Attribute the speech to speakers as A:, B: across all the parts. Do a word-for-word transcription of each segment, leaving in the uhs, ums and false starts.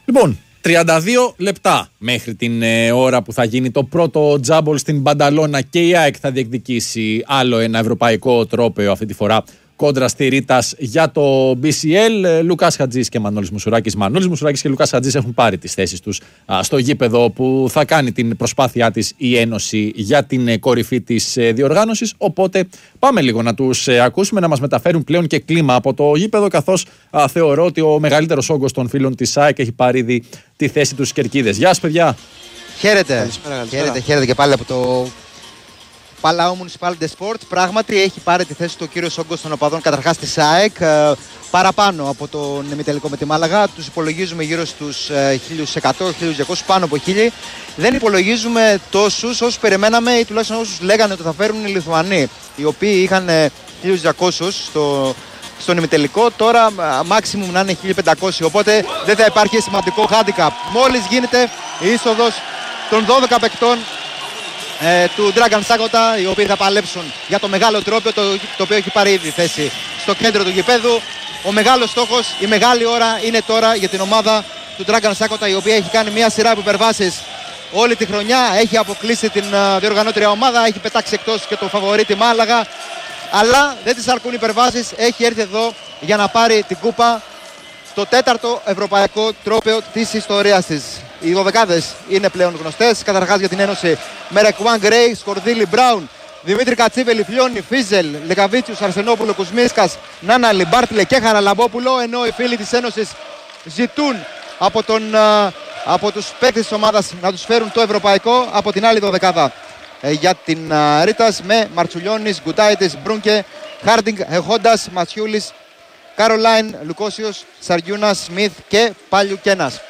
A: Λοιπόν, τριάντα δύο λεπτά μέχρι την ε, ώρα που θα γίνει το πρώτο τζάμπολ στην Μπανταλώνα και η ΑΕΚ θα διεκδικήσει άλλο ένα ευρωπαϊκό τρόπαιο αυτή τη φορά κόντρα στη Ρίτας για το μπι σι ελ. Λουκάς Χατζής και Μανώλης Μουσουράκης. Μανώλης Μουσουράκης και Λουκάς Χατζής έχουν πάρει τις θέσεις τους α, στο γήπεδο που θα κάνει την προσπάθειά της η Ένωση για την ε, κορυφή της ε, διοργάνωσης. Οπότε πάμε λίγο να τους ε, ακούσουμε, να μας μεταφέρουν πλέον και κλίμα από το γήπεδο, καθώς α, θεωρώ ότι ο μεγαλύτερος όγκος των φίλων της ΑΕΚ έχει πάρει ήδη τη θέση τους στις κερκίδες. Γεια σας, παιδιά.
B: Χαίρετε. Καλησπέρα, καλησπέρα. Χαίρετε, χαίρετε και πάλι από το Παλάο Municipal de Sport. Πράγματι έχει πάρει τη θέση του ο κύριος όγκος των οπαδών καταρχάς της ΑΕΚ, ε, παραπάνω από τον ημιτελικό με τη Μάλαγα. Τους υπολογίζουμε γύρω στους ε, χίλια εκατό χίλια διακόσιους, πάνω από χίλια. Δεν υπολογίζουμε τόσους όσους περιμέναμε ή τουλάχιστον όσους λέγανε ότι θα φέρουν οι Λιθουανοί, οι οποίοι είχαν ε, χίλια διακόσιους στο, στον ημιτελικό. Τώρα maximum να είναι χίλια πεντακόσιοι, οπότε δεν θα υπάρχει σημαντικό handicap. Μόλις γίνεται η είσοδος των δώδεκα παικτών Ε, του Dragan Sakota, οι οποίοι θα παλέψουν για το μεγάλο τρόπαιο, το, το οποίο έχει πάρει ήδη θέση στο κέντρο του γηπέδου. Ο μεγάλος στόχος, η μεγάλη ώρα είναι τώρα για την ομάδα του Dragan Sakota, η οποία έχει κάνει μια σειρά από υπερβάσεις όλη τη χρονιά. Έχει αποκλείσει την uh, διοργανώτρια ομάδα, έχει πετάξει εκτός και το φαβορί τη Μάλαγα, αλλά δεν της αρκούν υπερβάσεις. Έχει έρθει εδώ για να πάρει την κούπα, το τέταρτο ευρωπαϊκό τρόπαιο της ιστορίας της. Οι δωδεκάδες είναι πλέον γνωστές. Καταρχάς για την Ένωση: Μερεκουάν Γκρέι, Σκορδίλη Μπράουν, Δημήτρη Κατσίβελη, Φλιώνη, Φίζελ, Λεκαβίτσιους, Αρσενόπουλο, Κουσμίσκας, Νάναλη, Μπάρτλε και Χαραλαμπόπουλο. Ενώ οι φίλοι της Ένωσης ζητούν από, τον, από τους παίκτες της ομάδας να τους φέρουν το ευρωπαϊκό από την άλλη δωδεκάδα. Ε, για την uh, Ρίτας με Μαρτσουλιώνης, Γκουτάιτης, Μπρούνκε, Χάρντινγκ, Εχόντας, Ματσιούλης, Καρολάιν, Λουκόσιος, Σαριούνας, Σμιθ και Παλιουκένας.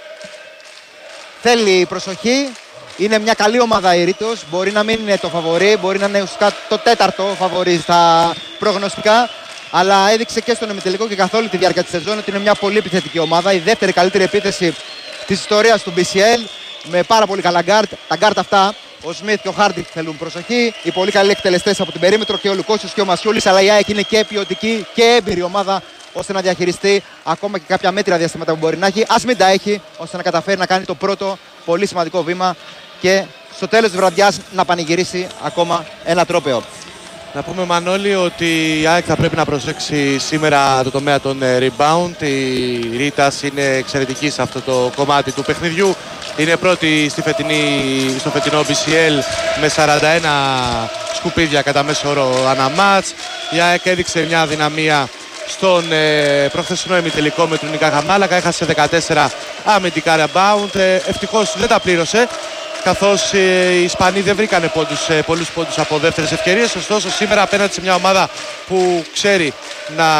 B: Θέλει προσοχή. Είναι μια καλή ομάδα η Ρήτος. Μπορεί να μην είναι το φαβορί, μπορεί να είναι ουσιαστικά το τέταρτο φαβορί στα προγνωστικά. Αλλά έδειξε και στον ημιτελικό και καθ' όλη τη διάρκεια της σεζόν ότι είναι μια πολύ επιθετική ομάδα. Η δεύτερη καλύτερη επίθεση της ιστορίας του μπι σι ελ. Με πάρα πολύ καλά γκάρτ. Τα γκάρτ αυτά, ο Σμιθ και ο Χάρντινγκ, θέλουν προσοχή. Οι πολύ καλοί εκτελεστές από την περίμετρο και ο Λουκόσιος και ο Μασιούλης. Αλλά η ΑΕΚ είναι και ποιοτική και έμπειρη ομάδα, ώστε να διαχειριστεί ακόμα και κάποια μέτρια διαστήματα που μπορεί να έχει. Ας μην τα έχει, ώστε να καταφέρει να κάνει το πρώτο πολύ σημαντικό βήμα και στο τέλος της βραδιάς να πανηγυρίσει ακόμα ένα τρόπαιο.
C: Να πούμε, Μανώλη, ότι η ΑΕΚ θα πρέπει να προσέξει σήμερα το τομέα των rebound. Η Ρίτας είναι εξαιρετική σε αυτό το κομμάτι του παιχνιδιού. Είναι πρώτη στη φετινή, στο φετινό μπι σι ελ με σαράντα ένα σκουπίδια κατά μέσο όρο ανά μάτς. Η ΑΕΚ έδειξε μια δυναμία στον ε, προχθεσινό ημιτελικό με την Ικάχα Μάλακα. Έχασε δεκατέσσερα αμυντικά rebound. Ε, ευτυχώς δεν τα πλήρωσε, καθώς ε, οι Ισπανοί δεν βρήκανε πόντους, ε, πολλούς πόντους από δεύτερες ευκαιρίες. Ωστόσο σήμερα απέναντι σε μια ομάδα που ξέρει να